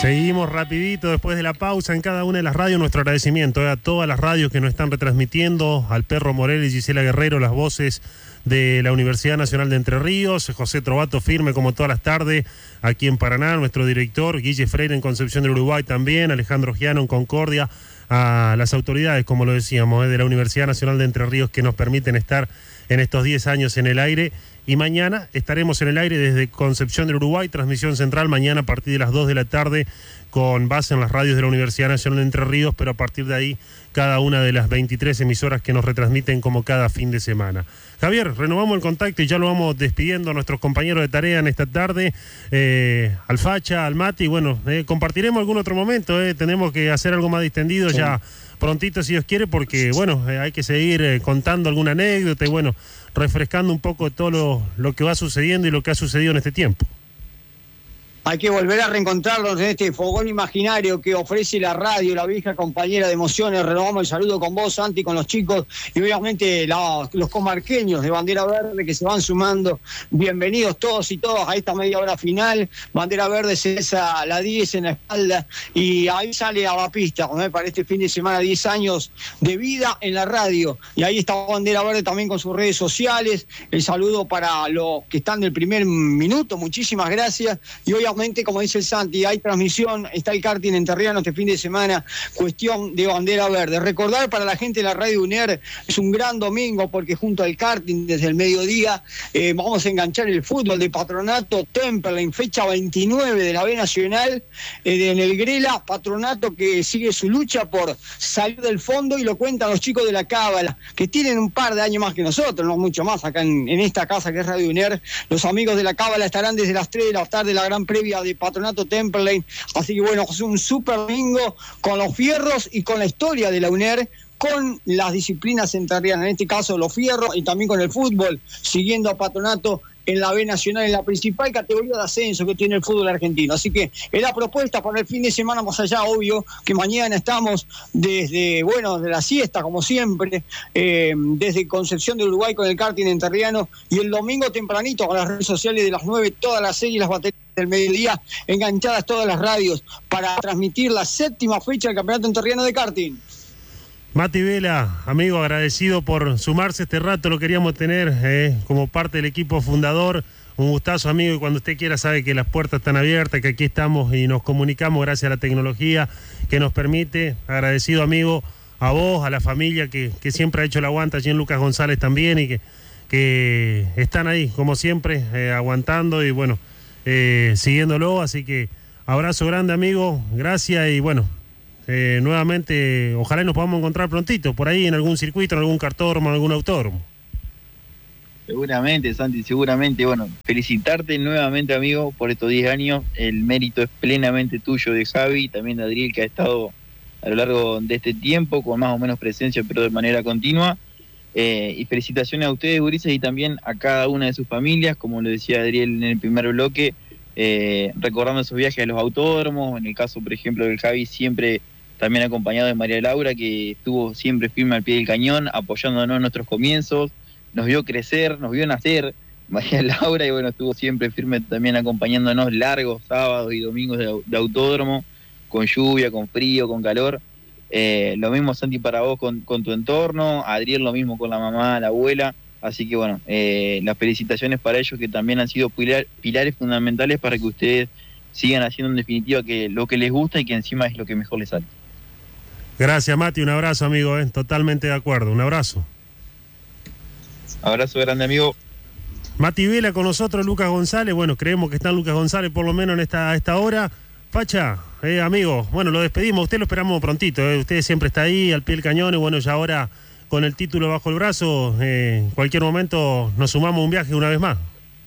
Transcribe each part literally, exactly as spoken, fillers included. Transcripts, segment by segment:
Seguimos rapidito después de la pausa en cada una de las radios. Nuestro agradecimiento eh, a todas las radios que nos están retransmitiendo, al Perro Morel y Gisela Guerrero, las voces de la Universidad Nacional de Entre Ríos, José Trovato firme como todas las tardes aquí en Paraná, nuestro director, Guille Freire en Concepción del Uruguay también, Alejandro Giano en Concordia, a las autoridades, como lo decíamos, eh, de la Universidad Nacional de Entre Ríos que nos permiten estar en estos diez años en el aire. Y mañana estaremos en el aire desde Concepción del Uruguay, transmisión central mañana a partir de las dos de la tarde con base en las radios de la Universidad Nacional de Entre Ríos, pero a partir de ahí cada una de las veintitrés emisoras que nos retransmiten como cada fin de semana. Javier, renovamos el contacto y ya lo vamos despidiendo a nuestros compañeros de tarea en esta tarde, eh, al Facha, al Mati, bueno, eh, compartiremos algún otro momento, eh, tenemos que hacer algo más distendido sí. ya prontito si Dios quiere, porque bueno, eh, hay que seguir eh, contando alguna anécdota y bueno, refrescando un poco todo lo, lo que va sucediendo y lo que ha sucedido en este tiempo. Hay que volver a reencontrarnos en este fogón imaginario que ofrece la radio, la vieja compañera de emociones. Renovamos el saludo con vos, Santi, con los chicos y obviamente la, los comarqueños de Bandera Verde que se van sumando. Bienvenidos todos y todas a esta media hora final. Bandera Verde se esa la diez en la espalda y ahí sale a la pista, ¿no? Para este fin de semana, diez años de vida en la radio. Y ahí está Bandera Verde también con sus redes sociales. El saludo para los que están del primer minuto, muchísimas gracias. Y hoy como dice el Santi, hay transmisión, está el karting enterriano este fin de semana, cuestión de Bandera Verde. Recordar para la gente de la radio UNER, es un gran domingo porque junto al karting desde el mediodía eh, vamos a enganchar el fútbol de Patronato Temperley, fecha veintinueve de la B Nacional, eh, en el Grela, Patronato que sigue su lucha por salir del fondo y lo cuentan los chicos de la Cábala, que tienen un par de años más que nosotros, no mucho más acá en, en esta casa que es Radio UNER. Los amigos de la Cábala estarán desde las tres de la tarde, la gran previa de Patronato Temperley, así que bueno, es un super bingo con los fierros y con la historia de la UNER, con las disciplinas entrerrianas, en este caso los fierros y también con el fútbol, siguiendo a Patronato en la B Nacional, en la principal categoría de ascenso que tiene el fútbol argentino. Así que es la propuesta para el fin de semana, más allá, obvio, que mañana estamos desde, bueno, de la siesta, como siempre, eh, desde Concepción del Uruguay con el karting enterriano, y el domingo tempranito con las redes sociales de las nueve, todas las series, las baterías del mediodía, enganchadas todas las radios, para transmitir la séptima fecha del Campeonato Enterriano de Karting. Mati Vela, amigo, agradecido por sumarse este rato, lo queríamos tener eh, como parte del equipo fundador. Un gustazo, amigo, y cuando usted quiera sabe que las puertas están abiertas, que aquí estamos y nos comunicamos gracias a la tecnología que nos permite. Agradecido, amigo, a vos, a la familia que, que siempre ha hecho el aguante, allí en Lucas González también, y que, que están ahí, como siempre, eh, aguantando y bueno, eh, siguiéndolo. Así que abrazo grande, amigo, gracias y bueno, Eh, nuevamente, ojalá nos podamos encontrar prontito, por ahí en algún circuito, en algún cartódromo, en algún autódromo. Seguramente, Santi, seguramente. Bueno, felicitarte nuevamente, amigo, por estos diez años. El mérito es plenamente tuyo, de Javi, también de Adriel, que ha estado a lo largo de este tiempo, con más o menos presencia, pero de manera continua. Eh, y felicitaciones a ustedes, gurises, y también a cada una de sus familias, como lo decía Adriel en el primer bloque, eh, recordando esos viajes a los autódromos. En el caso, por ejemplo, del Javi, siempre también acompañado de María Laura, que estuvo siempre firme al pie del cañón, apoyándonos en nuestros comienzos, nos vio crecer, nos vio nacer, María Laura, y bueno, estuvo siempre firme también acompañándonos largos sábados y domingos de, de autódromo, con lluvia, con frío, con calor. Eh, lo mismo, Santi, para vos con, con tu entorno, Adriel lo mismo con la mamá, la abuela, así que bueno, eh, las felicitaciones para ellos, que también han sido pilar, pilares fundamentales para que ustedes sigan haciendo en definitiva que lo que les gusta y que encima es lo que mejor les sale. Gracias, Mati, un abrazo, amigo, eh. Totalmente de acuerdo, un abrazo. Abrazo grande, amigo. Mati Vela con nosotros, Lucas González, bueno, creemos que está Lucas González por lo menos en esta, a esta hora. Facha, eh, amigo, bueno, lo despedimos, usted lo esperamos prontito, eh. Usted siempre está ahí, al pie del cañón, y bueno, ya ahora con el título bajo el brazo, eh, en cualquier momento nos sumamos a un viaje una vez más.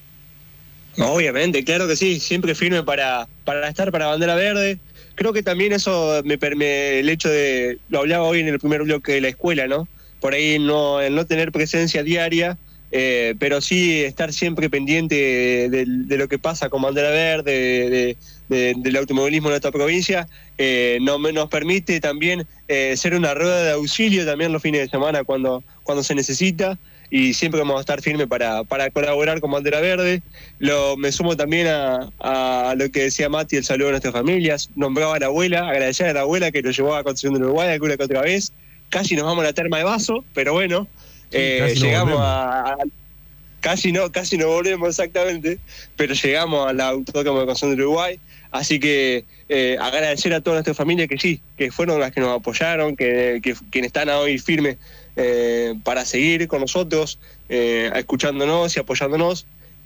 Obviamente, claro que sí, siempre firme para, para estar para Bandera Verde. Creo que también eso me permite, el hecho de, lo hablaba hoy en el primer bloque de la escuela, ¿no? Por ahí no, el no tener presencia diaria, eh, pero sí estar siempre pendiente de, de, de lo que pasa con Bandera Verde, de, de, de, del automovilismo en nuestra provincia, eh, no, nos permite también eh, ser una rueda de auxilio también los fines de semana cuando, cuando se necesita. y siempre vamos a estar firmes para, para colaborar con Bandera Verde. Lo, me sumo también a, a lo que decía Mati, el saludo a nuestras familias. Nombraba a la abuela, agradecer a la abuela que nos llevó a Concepción del Uruguay alguna que otra vez. Casi nos vamos a la terma de Vaso, pero bueno, sí, eh, llegamos no a, a... Casi no, casi no volvemos exactamente, pero llegamos a la Autódromo de Concepción del Uruguay. Así que eh, agradecer a toda nuestra familia que sí, que fueron las que nos apoyaron, que, que quienes están hoy firmes eh, para seguir con nosotros, eh, escuchándonos y apoyándonos.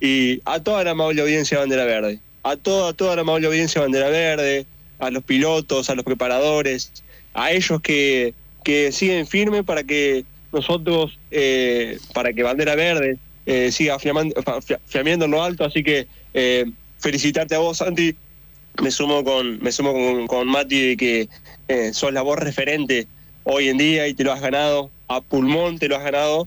Y a toda la amable audiencia de Bandera Verde, a toda, toda la amable audiencia de Bandera Verde, a los pilotos, a los preparadores, a ellos que, que siguen firmes para que nosotros, eh, para que Bandera Verde eh, siga fiamando, fiamiendo en lo alto. Así que eh, felicitarte a vos, Santi. Me sumo con me sumo con, con Mati de que eh, sos la voz referente hoy en día y te lo has ganado, a pulmón te lo has ganado.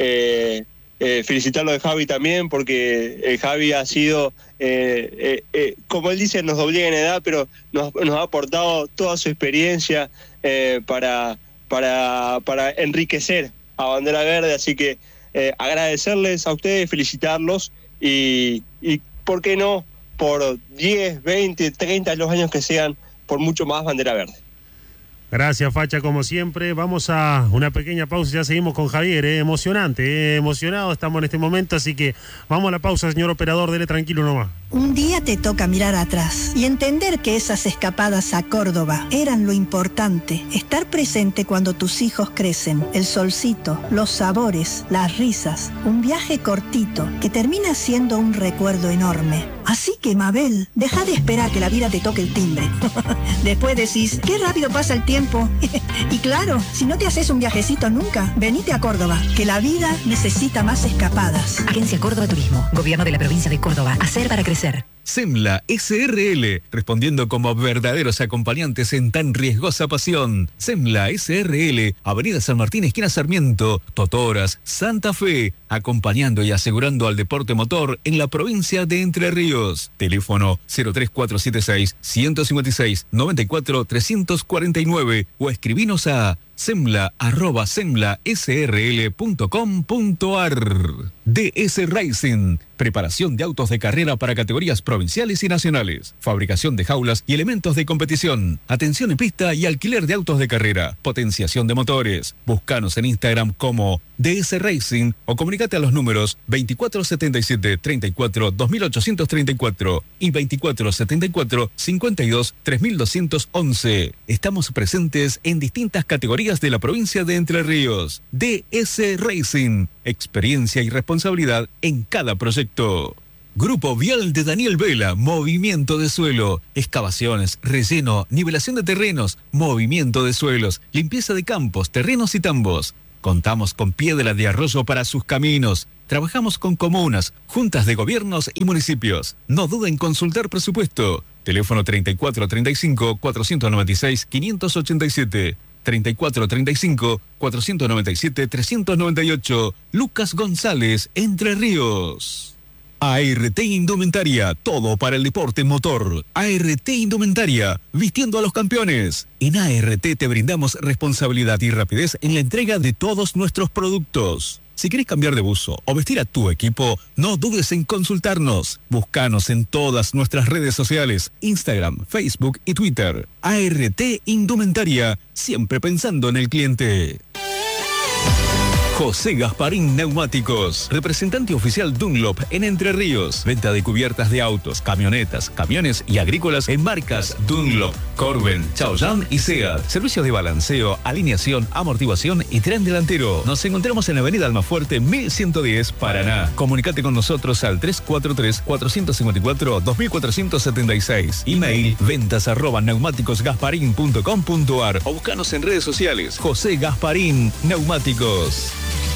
Eh, eh, felicitarlo de Javi también, porque eh, Javi ha sido, eh, eh, eh, como él dice, nos obliga en edad, pero nos, nos ha aportado toda su experiencia eh, para, para, para enriquecer a Bandera Verde. Así que eh, agradecerles a ustedes, felicitarlos y, y ¿por qué no? Por diez, veinte, treinta, los años que sean, por mucho más Bandera Verde. Gracias, Facha, como siempre. Vamos a una pequeña pausa, ya seguimos con Javier, eh, emocionante, eh, emocionado estamos en este momento, así que vamos a la pausa, señor operador, dele tranquilo nomás. Un día te toca mirar atrás y entender que esas escapadas a Córdoba eran lo importante, estar presente cuando tus hijos crecen, el solcito, los sabores, las risas, un viaje cortito que termina siendo un recuerdo enorme. Así que, Mabel, deja de esperar que la vida te toque el timbre. Después decís, qué rápido pasa el tiempo. Y claro, si no te haces un viajecito nunca, venite a Córdoba, que la vida necesita más escapadas. Agencia Córdoba Turismo, Gobierno de la Provincia de Córdoba. Hacer para crecer. SEMLA S R L, respondiendo como verdaderos acompañantes en tan riesgosa pasión. SEMLA S R L, Avenida San Martín, esquina Sarmiento, Totoras, Santa Fe, acompañando y asegurando al deporte motor en la provincia de Entre Ríos. Teléfono cero tres cuatro siete seis, uno cinco seis, nueve cuatro tres cuatro nueve o escribinos a semla arroba semla s r l punto com punto a r. D S Racing, preparación de autos de carrera para categorías provinciales y nacionales, fabricación de jaulas y elementos de competición, atención en pista y alquiler de autos de carrera, potenciación de motores. Búscanos en Instagram como D S Racing o comunicate a los números veinticuatro setenta y siete, treinta y cuatro, dos mil ochocientos treinta y cuatro y veinticuatro setenta y cuatro, cincuenta y dos, tres mil doscientos once. Estamos presentes en distintas categorías de la provincia de Entre Ríos. D S Racing, experiencia y responsabilidad en cada proyecto. Grupo Vial de Daniel Vela, movimiento de suelo, excavaciones, relleno, nivelación de terrenos, movimiento de suelos, limpieza de campos, terrenos y tambos. Contamos con piedra de arroyo para sus caminos. Trabajamos con comunas, juntas de gobiernos y municipios. No duden en consultar presupuesto. Teléfono treinta y cuatro treinta y cinco, cuatrocientos noventa y seis, quinientos ochenta y siete. treinta y cuatro treinta y cinco, cuatrocientos noventa y siete, trescientos noventa y ocho. Lucas González, Entre Ríos. A R T Indumentaria, todo para el deporte motor. A R T Indumentaria, vistiendo a los campeones. En A R T te brindamos responsabilidad y rapidez en la entrega de todos nuestros productos. Si querés cambiar de buzo o vestir a tu equipo, no dudes en consultarnos. Búscanos en todas nuestras redes sociales, Instagram, Facebook y Twitter. A R T Indumentaria, siempre pensando en el cliente. José Gasparín Neumáticos, representante oficial Dunlop en Entre Ríos. Venta de cubiertas de autos, camionetas, camiones y agrícolas en marcas Dunlop, Corben, Chaoyang y SEAT. Servicio de balanceo, alineación, amortiguación y tren delantero. Nos encontramos en la avenida Almafuerte mil ciento diez, Paraná. Comunicate con nosotros al tres cuatro tres, cuatro cinco cuatro, dos cuatro siete seis. Email ventas arroba neumáticos gasparín punto com punto a r o buscanos en redes sociales. José Gasparín Neumáticos.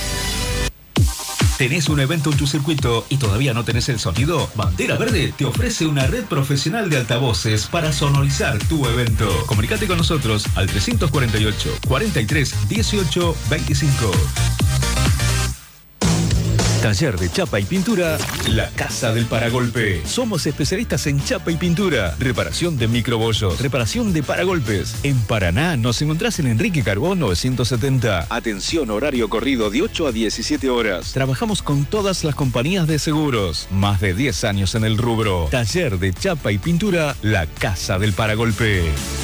¿Tenés un evento en tu circuito y todavía no tenés el sonido? Bandera Verde te ofrece una red profesional de altavoces para sonorizar tu evento. Comunicate con nosotros al trescientos cuarenta y ocho, cuarenta y tres, dieciocho, veinticinco. Taller de chapa y pintura, La Casa del Paragolpe. Somos especialistas en chapa y pintura, reparación de microbollos, reparación de paragolpes. En Paraná nos encontrás en Enrique Carbón novecientos setenta. Atención, horario corrido de ocho a diecisiete horas. Trabajamos con todas las compañías de seguros. Más de diez años en el rubro. Taller de chapa y pintura, La Casa del Paragolpe.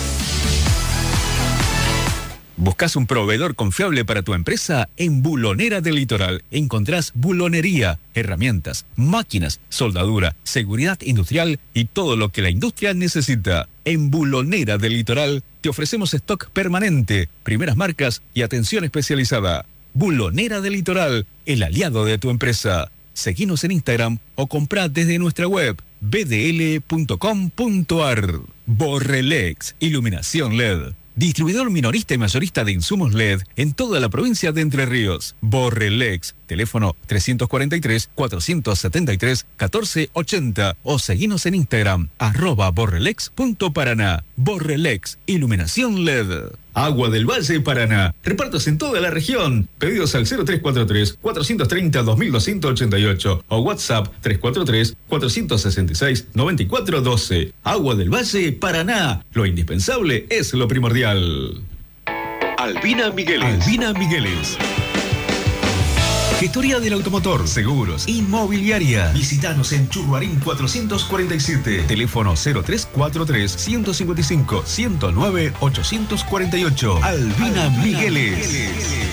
¿Buscas un proveedor confiable para tu empresa? En Bulonera del Litoral encontrás bulonería, herramientas, máquinas, soldadura, seguridad industrial y todo lo que la industria necesita. En Bulonera del Litoral te ofrecemos stock permanente, primeras marcas y atención especializada. Bulonera del Litoral, el aliado de tu empresa. Seguinos en Instagram o comprá desde nuestra web b d l punto com punto a r. Borrelex, iluminación L E D. Distribuidor minorista y mayorista de insumos L E D en toda la provincia de Entre Ríos. Borrelex, teléfono trescientos cuarenta y tres, cuatrocientos setenta y tres, catorce ochenta o seguinos en Instagram, arroba borrelex punto paraná. Borrelex, iluminación L E D. Agua del Valle Paraná. Repartos en toda la región. Pedidos al cero tres cuatro tres, cuatro tres cero, dos dos ocho ocho o WhatsApp tres cuatro tres, cuatro seis seis, nueve cuatro uno dos. Agua del Valle Paraná. Lo indispensable es lo primordial. Albina Migueles. Albina Migueles. Gestoría del automotor, seguros, inmobiliaria. Visítanos en Churruarín cuatrocientos cuarenta y siete. Teléfono cero tres cuatro tres, ciento cincuenta y cinco, ciento nueve, ochocientos cuarenta y ocho. Albina, Albina Migueles. Migueles.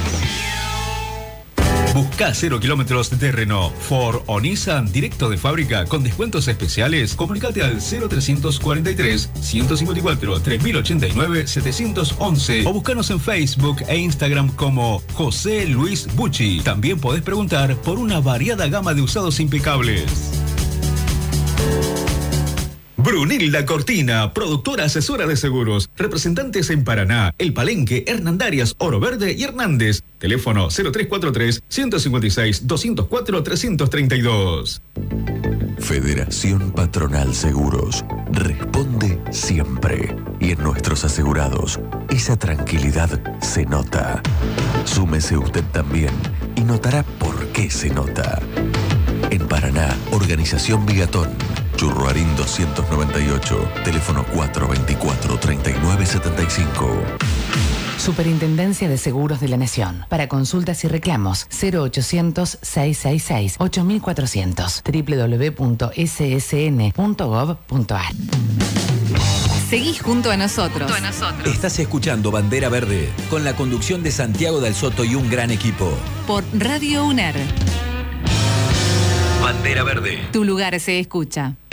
Busca cero kilómetros de Renault, Ford o Nissan directo de fábrica con descuentos especiales. Comunicate al cero trescientos cuarenta y tres, ciento cincuenta y cuatro, tres mil ochenta y nueve, setecientos once o búscanos en Facebook e Instagram como José Luis Bucci. También podés preguntar por una variada gama de usados impecables. Brunilda Cortina, productora asesora de seguros. Representantes en Paraná, El Palenque, Hernandarias, Oro Verde y Hernández. Teléfono cero tres cuatro tres, ciento cincuenta y seis, doscientos cuatro, trescientos treinta y dos. Federación Patronal Seguros. Responde siempre. Y en nuestros asegurados, esa tranquilidad se nota. Súmese usted también y notará por qué se nota. En Paraná, Organización Bigatón. Churruarín doscientos noventa y ocho, teléfono cuatro veinticuatro, treinta y nueve setenta y cinco. Superintendencia de Seguros de la Nación. Para consultas y reclamos, cero ochocientos, seiscientos sesenta y seis, ocho mil cuatrocientos, doble u doble u doble u punto s s n punto gov punto a r. Seguís junto a nosotros. Junto a nosotros. Estás escuchando Bandera Verde, con la conducción de Santiago del Soto y un gran equipo. Por Radio U N E R. Bandera Verde. Tu lugar se escucha.